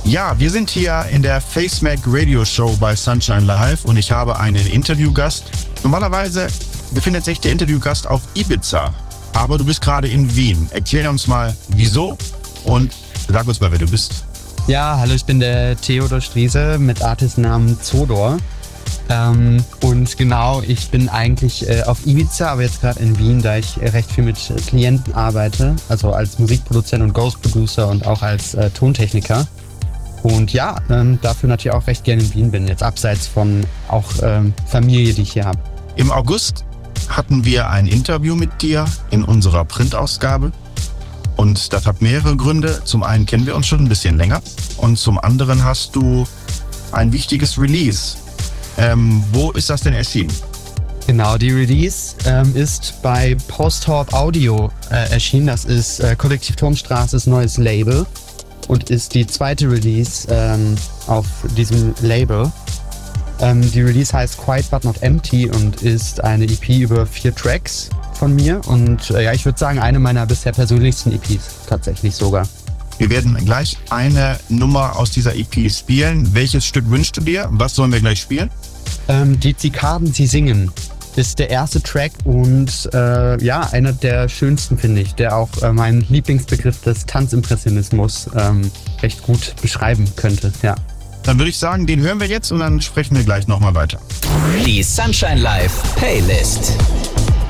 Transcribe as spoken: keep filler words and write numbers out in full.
Ja, wir sind hier in der FaceMac Radio Show bei Sunshine Live und ich habe einen Interviewgast. Normalerweise befindet sich der Interviewgast auf Ibiza, aber du bist gerade in Wien. Erklär uns mal, wieso und sag uns mal, wer du bist. Ja, hallo, ich bin der Theodor Striese mit Artistnamen Zodor. Ähm, und genau, ich bin eigentlich äh, auf Ibiza, aber jetzt gerade in Wien, da ich äh, recht viel mit Klienten arbeite, also als Musikproduzent und Ghost Producer und auch als äh, Tontechniker. Und ja, ähm, dafür natürlich auch recht gerne in Wien bin, jetzt abseits von auch ähm, Familie, die ich hier habe. Im August hatten wir ein Interview mit dir in unserer Printausgabe. Und das hat mehrere Gründe. Zum einen kennen wir uns schon ein bisschen länger und zum anderen hast du ein wichtiges Release. Ähm, wo ist das denn erschienen? Genau, die Release ähm, ist bei Posthorp Audio äh, erschienen. Das ist äh, Kollektiv Turmstraßes neues Label und ist die zweite Release ähm, auf diesem Label. Ähm, die Release heißt Quiet But Not Empty und ist eine E P über vier Tracks von mir und äh, ja, ich würde sagen, eine meiner bisher persönlichsten E Ps tatsächlich sogar. Wir werden gleich eine Nummer aus dieser E P spielen. Welches Stück wünschst du dir? Was sollen wir gleich spielen? Ähm, die Zikaden, sie singen ist der erste Track und äh, ja, einer der schönsten, finde ich, der auch äh, meinen Lieblingsbegriff des Tanzimpressionismus ähm, recht gut beschreiben könnte, ja. Dann würde ich sagen, den hören wir jetzt und dann sprechen wir gleich nochmal weiter. Die Sunshine Live Playlist.